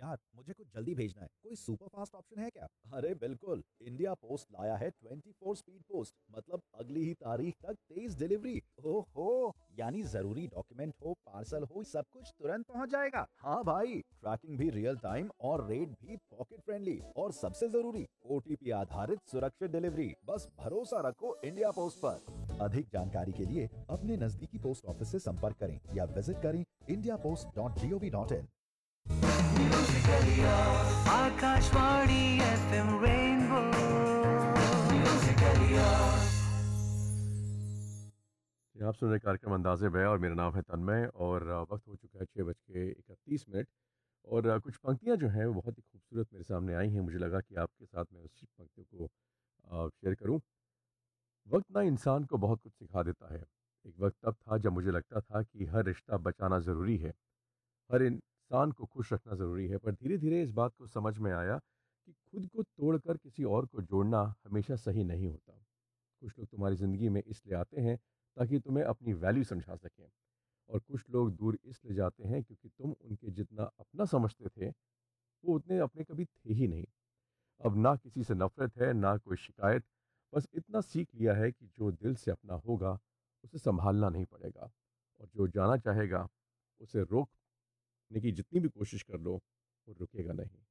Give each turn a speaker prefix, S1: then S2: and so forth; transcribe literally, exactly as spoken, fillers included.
S1: यार, मुझे कुछ जल्दी भेजना है। कोई सुपर फास्ट ऑप्शन है क्या? अरे बिल्कुल, इंडिया पोस्ट लाया है ट्वेंटी फोर स्पीड पोस्ट, मतलब अगली ही तारीख तक तेज डिलीवरी। ओहो, यानी जरूरी डॉक्यूमेंट हो, पार्सल हो, सब कुछ तुरंत पहुंच जाएगा। हाँ भाई, ट्रैकिंग भी रियल टाइम और रेट भी पॉकेट फ्रेंडली, और सबसे जरूरी ओटीपी आधारित सुरक्षित डिलीवरी। बस भरोसा रखो इंडिया पोस्ट पर। अधिक जानकारी के लिए अपने नजदीकी पोस्ट ऑफिस से संपर्क करें या विजिट करें India post dot G O V dot in.
S2: Akashvani F M rainbow
S3: जी, आप सुन रहे कार्यक्रम अंदाज़े बयां और मेरा नाम है तन्मय और अ, वक्त हो चुका है छः बज के इकतीस मिनट और अ, कुछ पंक्तियां जो हैं वो बहुत ही खूबसूरत मेरे सामने आई हैं। मुझे लगा कि आपके साथ मैं उसी पंक्तियों को अ, शेयर करूं। वक्त ना इंसान को बहुत कुछ सिखा देता है। एक वक्त तब था जब मुझे लगता था कि हर रिश्ता बचाना ज़रूरी है, हर इंसान को खुश रखना ज़रूरी है, पर धीरे धीरे इस बात को समझ में आया कि खुद को तोड़कर किसी और को जोड़ना हमेशा सही नहीं होता। कुछ लोग तुम्हारी ज़िंदगी में इसलिए आते हैं ताकि तुम्हें अपनी वैल्यू समझा सकें, और कुछ लोग दूर इसलिए जाते हैं क्योंकि तुम उनके जितना अपना समझते थे वो उतने अपने कभी थे ही नहीं। अब ना किसी से नफरत है ना कोई शिकायत, बस इतना सीख लिया है कि जो दिल से अपना होगा उसे संभालना नहीं पड़ेगा, और जो जाना चाहेगा उसे रोकने की जितनी भी कोशिश कर लो वो रुकेगा नहीं।